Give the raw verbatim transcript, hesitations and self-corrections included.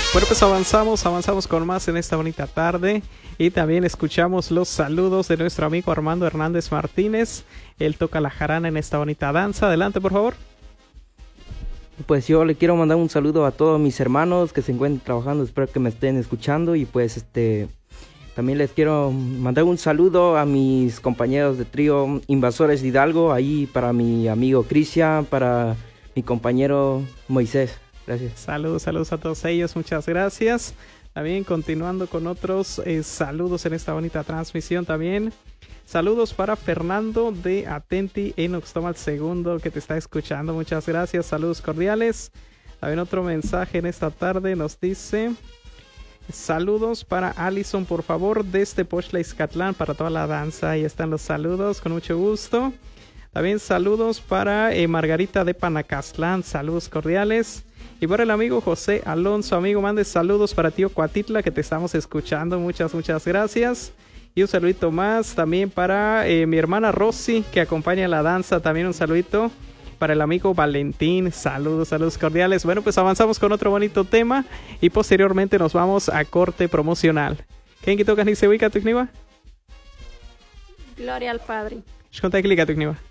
Bueno, pues avanzamos, avanzamos con más en esta bonita tarde y también escuchamos los saludos de nuestro amigo Armando Hernández Martínez. Él toca la jarana en esta bonita danza. Adelante, por favor. Pues yo le quiero mandar un saludo a todos mis hermanos que se encuentran trabajando, espero que me estén escuchando y pues este también les quiero mandar un saludo a mis compañeros de trío Invasores de Hidalgo, ahí para mi amigo Cristian, para mi compañero Moisés. Gracias. Saludos, saludos a todos ellos, muchas gracias. También continuando con otros eh, saludos en esta bonita transmisión también. Saludos para Fernando de Atenti en Oxtomal segundo que te está escuchando. Muchas gracias. Saludos cordiales. También otro mensaje en esta tarde nos dice: saludos para Alison, por favor, desde Pochla, Izcatlán, para toda la danza. Ahí están los saludos, con mucho gusto. También saludos para eh, Margarita de Panacastlán. Saludos cordiales. Y para el amigo José Alonso, amigo, mande saludos para tío Coatitla que te estamos escuchando. Muchas, muchas gracias. Y un saludito más también para eh, mi hermana Rosy, que acompaña la danza. También un saludito para el amigo Valentín. Saludos, saludos cordiales. Bueno, pues avanzamos con otro bonito tema y posteriormente nos vamos a corte promocional. ¿Quién que toca ni se ubica tu kniva? Gloria al Padre. Shkonta klika tu kniva.